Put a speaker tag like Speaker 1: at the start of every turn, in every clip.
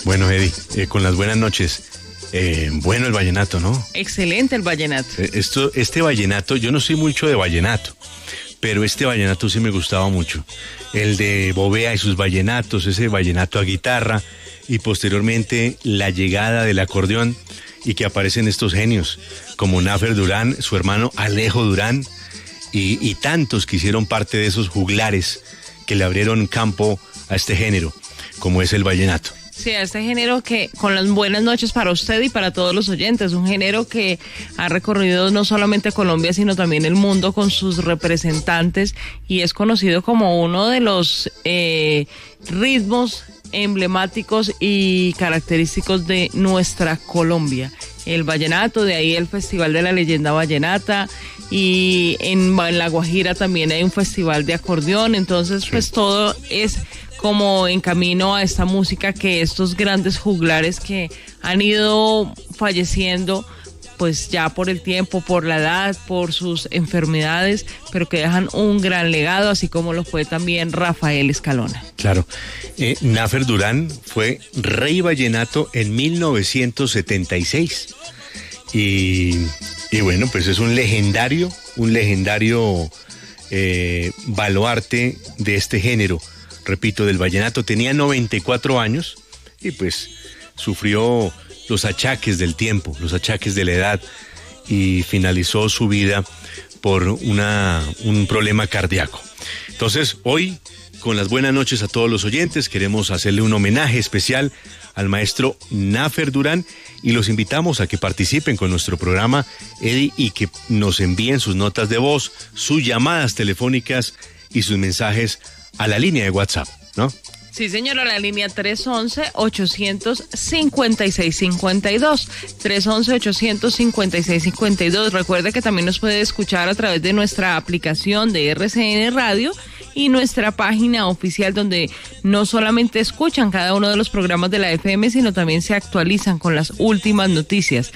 Speaker 1: Bueno, Eddie, con las buenas noches. Bueno el vallenato, ¿no?
Speaker 2: Excelente el vallenato.
Speaker 1: Este vallenato, yo no soy mucho de vallenato, pero este vallenato sí me gustaba mucho. El de Bovea y sus vallenatos, ese vallenato a guitarra, y posteriormente la llegada del acordeón, y que aparecen estos genios, como Nafer Durán, su hermano Alejo Durán, y tantos que hicieron parte de esos juglares que le abrieron campo a este género, como es el vallenato.
Speaker 2: Sí, a este género que, con las buenas noches para usted y para todos los oyentes, un género que ha recorrido no solamente Colombia, sino también el mundo con sus representantes, y es conocido como uno de los ritmos emblemáticos y característicos de nuestra Colombia. El vallenato, de ahí el Festival de la Leyenda Vallenata, y en La Guajira también hay un festival de acordeón. Entonces pues todo es como en camino a esta música, que estos grandes juglares que han ido falleciendo pues ya por el tiempo, por la edad, por sus enfermedades, pero que dejan un gran legado, así como lo fue también Rafael Escalona.
Speaker 1: Claro, Nafer Durán fue rey vallenato en 1976, y bueno, pues es un legendario baluarte de este género, repito, del vallenato. Tenía 94 años y pues sufrió los achaques del tiempo, los achaques de la edad, y finalizó su vida por un problema cardíaco. Entonces, hoy, con las buenas noches a todos los oyentes, queremos hacerle un homenaje especial al maestro Nafer Durán, y los invitamos a que participen con nuestro programa, Eddie, y que nos envíen sus notas de voz, sus llamadas telefónicas y sus mensajes a la línea de WhatsApp, ¿no?
Speaker 2: Sí, señora, la línea 311-856-52. 311-856-52. Recuerde que también nos puede escuchar a través de nuestra aplicación de RCN Radio y nuestra página oficial, donde no solamente escuchan cada uno de los programas de la FM, sino también se actualizan con las últimas noticias.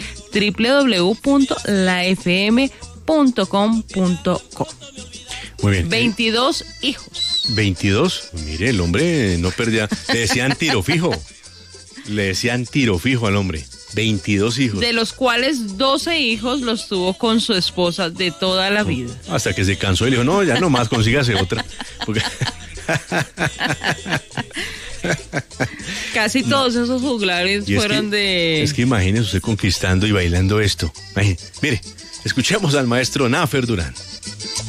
Speaker 2: www.lafm.com.co.
Speaker 1: Muy bien.
Speaker 2: 22 hijos.
Speaker 1: 22, mire, el hombre no perdía, le decían tiro fijo al hombre, 22 hijos.
Speaker 2: De los cuales 12 hijos los tuvo con su esposa de toda la vida.
Speaker 1: Hasta que se cansó y le dijo, no, ya nomás consígase otra. Porque...
Speaker 2: Casi todos esos juglares fueron de...
Speaker 1: Es que imagínese usted conquistando y bailando esto. Mire, escuchemos al maestro Nafer Durán.